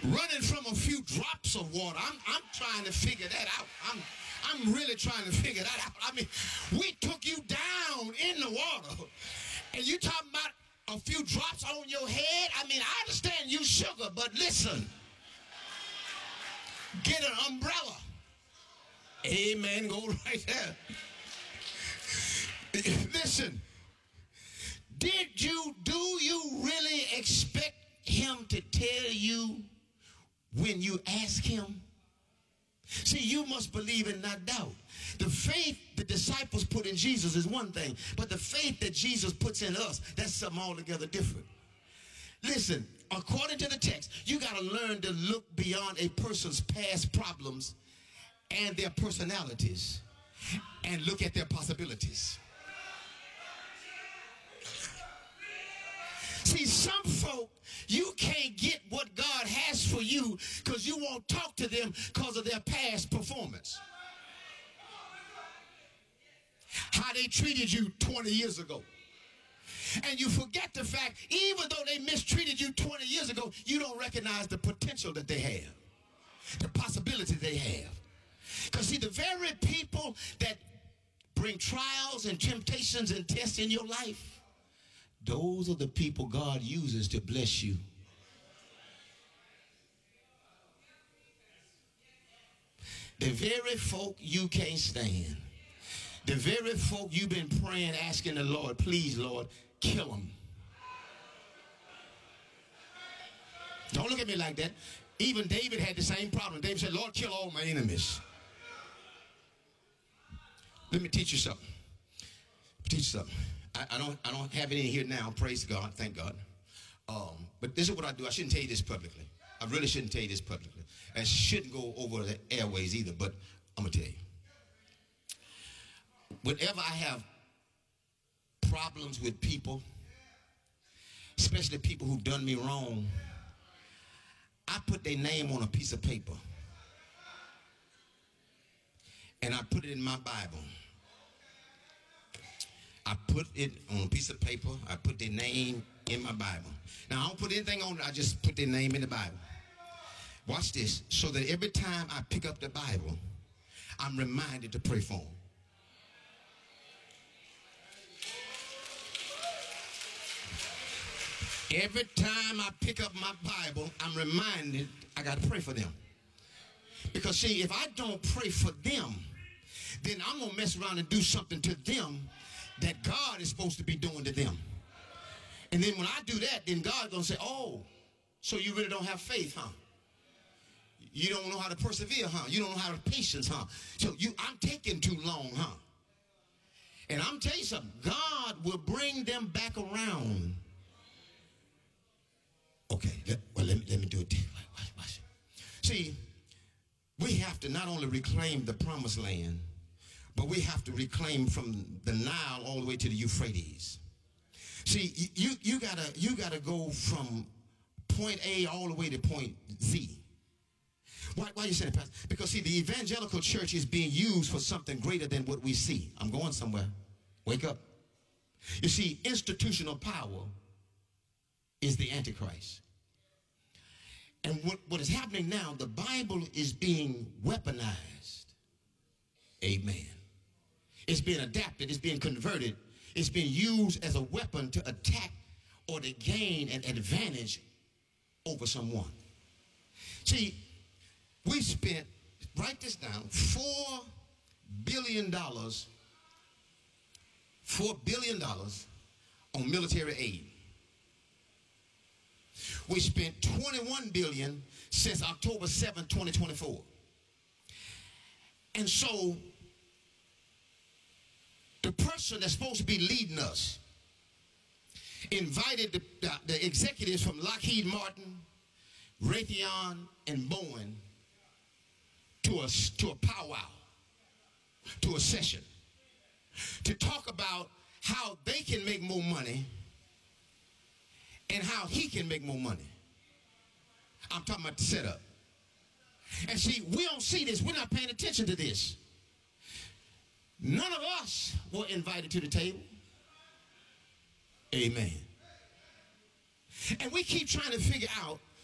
running from a few drops of water. I'm trying to figure that out. I'm really trying to figure that out. I mean, we took you down in the water, and you talking about a few drops on your head? I mean, I understand you sugar, but listen. Get an umbrella. Amen. Go right there. Listen. Do you really expect him to tell you when you ask him? See, you must believe and not doubt. The faith the disciples put in Jesus is one thing, but the faith that Jesus puts in us, that's something altogether different. Listen, according to the text, you got to learn to look beyond a person's past problems and their personalities and look at their possibilities. See, some folk, you can't get what God has for you because you won't talk to them because of their past performance. How they treated you 20 years ago. And you forget the fact, even though they mistreated you 20 years ago, you don't recognize the potential that they have, the possibility they have. Because see, the very people that bring trials and temptations and tests in your life, those are the people God uses to bless you. The very folk you can't stand, the very folk you've been praying, asking the Lord, please, Lord, kill them. Don't look at me like that. Even David had the same problem. David said, Lord, kill all my enemies. Let me teach you something. I don't have it in here now. Praise God. Thank God. But this is what I do. I shouldn't tell you this publicly. I really shouldn't tell you this publicly. And shouldn't go over the airways either, but I'm going to tell you. Whenever I have problems with people, especially people who've done me wrong, I put their name on a piece of paper. And I put it in my Bible. I put it on a piece of paper. I put their name in my Bible. Now, I don't put anything on it. I just put their name in the Bible. Watch this. So that every time I pick up the Bible, I'm reminded to pray for them. Every time I pick up my Bible, I'm reminded I got to pray for them. Because, see, if I don't pray for them, then I'm going to mess around and do something to them that God is supposed to be doing to them. And then when I do that, then God's going to say, oh, so you really don't have faith, huh? You don't know how to persevere, huh? You don't know how to patience, huh? So I'm taking too long, huh? And I'm telling you something, God will bring them back around. Okay, let me do it. Watch. See, we have to not only reclaim the promised land, but we have to reclaim from the Nile all the way to the Euphrates. See, you gotta go from point A all the way to point Z. Why you say that, Pastor? Because see, the evangelical church is being used for something greater than what we see. I'm going somewhere. Wake up. You see, institutional power is the Antichrist. And what is happening now, the Bible is being weaponized. Amen. It's being adapted. It's being converted. It's being used as a weapon to attack or to gain an advantage over someone. See, we spent, write this down, $4 billion on military aid. We spent $21 billion since October 7, 2024. And so the person that's supposed to be leading us invited the executives from Lockheed Martin, Raytheon, and Boeing to a powwow, to a session, to talk about how they can make more money and how he can make more money. I'm talking about the setup. And see, we don't see this. We're not paying attention to this. None of us were invited to the table. Amen. And we keep trying to figure out